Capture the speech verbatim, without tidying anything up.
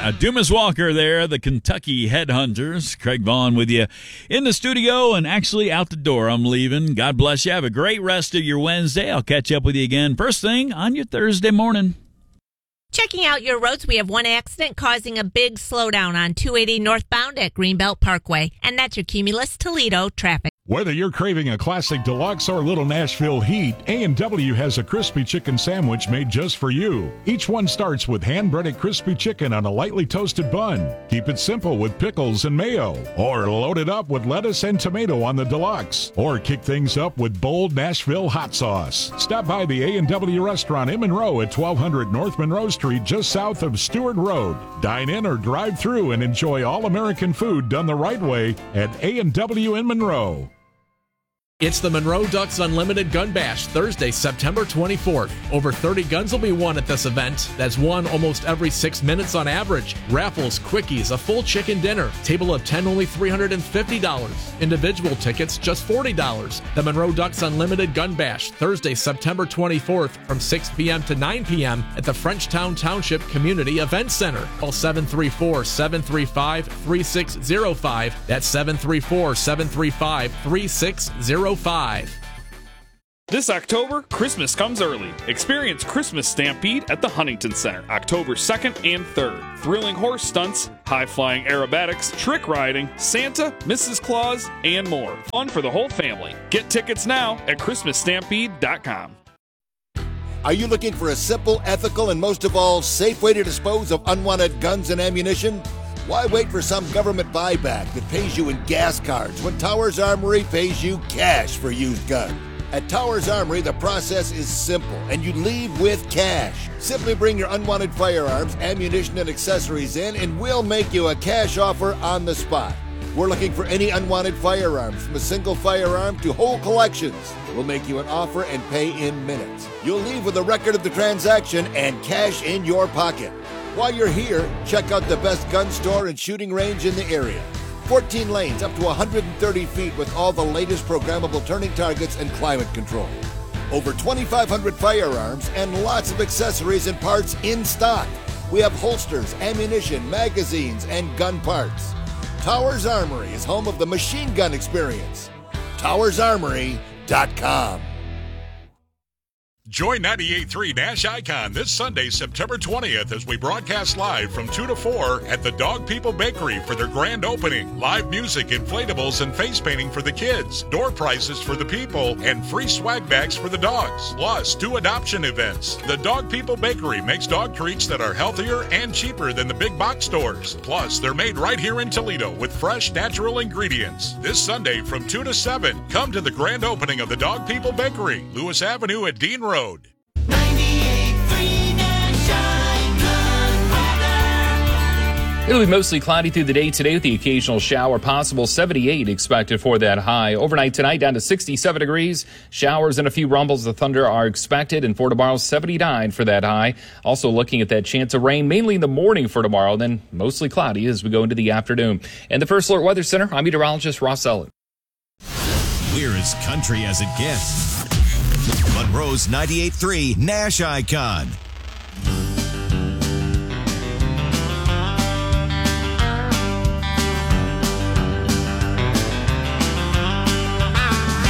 Yeah, Dumas Walker there, the Kentucky Headhunters. Craig Vaughn with you in the studio and actually out the door. I'm leaving. God bless you. Have a great rest of your Wednesday. I'll catch up with you again first thing on your Thursday morning. Checking out your roads, we have one accident causing a big slowdown on two eighty northbound at Greenbelt Parkway. And that's your Cumulus Toledo traffic. Whether you're craving a classic deluxe or Little Nashville heat, A and W has a crispy chicken sandwich made just for you. Each one starts with hand-breaded crispy chicken on a lightly toasted bun. Keep it simple with pickles and mayo. Or load it up with lettuce and tomato on the deluxe. Or kick things up with bold Nashville hot sauce. Stop by the A and W restaurant in Monroe at twelve hundred North Monroe Street, just south of Stewart Road. Dine in or drive through and enjoy all-American food done the right way at A and W in Monroe. It's the Monroe Ducks Unlimited Gun Bash, Thursday, September twenty-fourth. Over thirty guns will be won at this event. That's won almost every six minutes on average. Raffles, quickies, a full chicken dinner. Table of ten, only three hundred fifty dollars. Individual tickets, just forty dollars. The Monroe Ducks Unlimited Gun Bash, Thursday, September twenty-fourth from six p.m. to nine p.m. at the Frenchtown Township Community Event Center. Call seven three four, seven three five, three six zero five. That's seven three four, seven three five, three six zero five. This October, Christmas comes early. Experience Christmas Stampede at the Huntington Center, October second and third. Thrilling horse stunts, high-flying aerobatics, trick riding, Santa, Missus Claus, and more. Fun for the whole family. Get tickets now at Christmas Stampede dot com. Are you looking for a simple, ethical, and most of all, safe way to dispose of unwanted guns and ammunition? Why wait for some government buyback that pays you in gas cards when Towers Armory pays you cash for used guns? At Towers Armory, the process is simple, and you leave with cash. Simply bring your unwanted firearms, ammunition, and accessories in, and we'll make you a cash offer on the spot. We're looking for any unwanted firearms, from a single firearm to whole collections. We'll make you an offer and pay in minutes. You'll leave with a record of the transaction and cash in your pocket. While you're here, check out the best gun store and shooting range in the area. fourteen lanes up to one hundred thirty feet with all the latest programmable turning targets and climate control. Over twenty-five hundred firearms and lots of accessories and parts in stock. We have holsters, ammunition, magazines, and gun parts. Towers Armory is home of the machine gun experience. Towers Armory dot com. Join ninety-eight point three Nash Icon this Sunday, September twentieth, as we broadcast live from two to four at the Dog People Bakery for their grand opening. Live music, inflatables, and face painting for the kids, door prizes for the people, and free swag bags for the dogs. Plus, two adoption events. The Dog People Bakery makes dog treats that are healthier and cheaper than the big box stores. Plus, they're made right here in Toledo with fresh, natural ingredients. This Sunday from two to seven, come to the grand opening of the Dog People Bakery, Lewis Avenue at Dean Road. It'll be mostly cloudy through the day today with the occasional shower possible. seventy-eight expected for that high. Overnight tonight down to sixty-seven degrees. Showers and a few rumbles of thunder are expected. And for tomorrow, seventy-nine for that high. Also looking at that chance of rain mainly in the morning for tomorrow. Then mostly cloudy as we go into the afternoon. And the First Alert Weather Center, I'm meteorologist Ross Ellen. We're as country as it gets. Monroe's ninety-eight point three Nash Icon.